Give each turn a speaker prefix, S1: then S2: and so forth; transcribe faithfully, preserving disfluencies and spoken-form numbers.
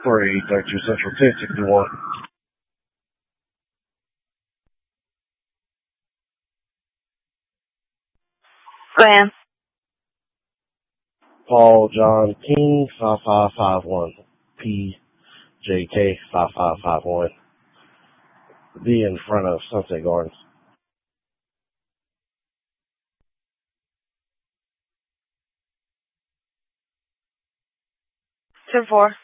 S1: three thirty-two Central, ten sixty-one.
S2: Graham.
S1: Paul John King, five five five one. P J K, five five five one. Be in front of Sunset Gardens.
S2: Ten four.